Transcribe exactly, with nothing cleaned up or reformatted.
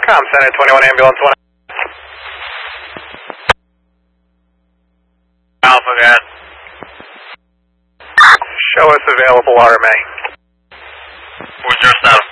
Com Center, twenty-one ambulance one. Alpha, guys. Show us available R M A. What's your status?